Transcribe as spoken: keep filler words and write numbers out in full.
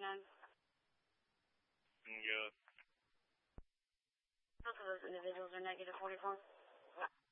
thirty-nine. Good. Both of those individuals are negative forty-four.